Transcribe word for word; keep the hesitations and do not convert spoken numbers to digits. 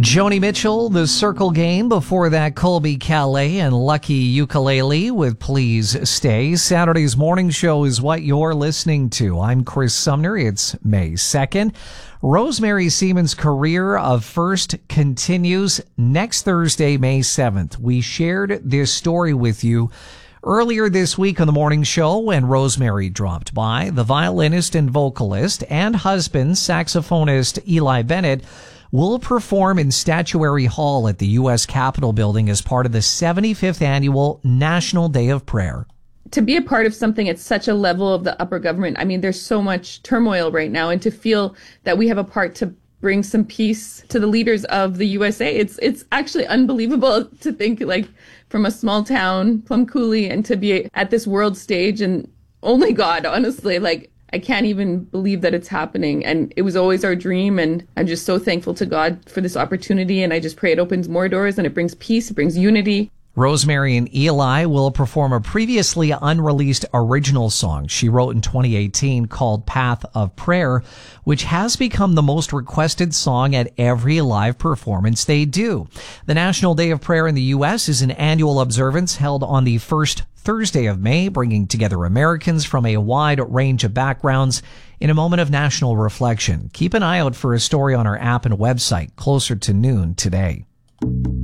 Joni Mitchell, The Circle Game. Before that, Colby Calais and Lucky Ukulele with Please Stay. Saturday's morning show is what you're listening to. I'm Chris Sumner. It's May second. Rosemary Siemens' career of First continues next Thursday, May seventh. We shared this story with you earlier this week on the morning show when Rosemary dropped by. The violinist and vocalist and husband, saxophonist Eli Bennett, will perform in Statuary Hall at the U S Capitol building as part of the seventy-fifth annual National Day of Prayer. To be a part of something at such a level of the upper government, I mean, there's so much turmoil right now, and to feel that we have a part to bring some peace to the leaders of the U S A, it's it's actually unbelievable to think, like, from a small town, Plum Coulee, and to be at this world stage, and only God, honestly, like, I can't even believe that it's happening. And it was always our dream. And I'm just so thankful to God for this opportunity. And I just pray it opens more doors and it brings peace, it brings unity. Rosemary and Eli will perform a previously unreleased original song she wrote in twenty eighteen called Path of Prayer, which has become the most requested song at every live performance they do. The National Day of Prayer in the U S is an annual observance held on the first Thursday of May, bringing together Americans from a wide range of backgrounds in a moment of national reflection. Keep an eye out for a story on our app and website closer to noon today.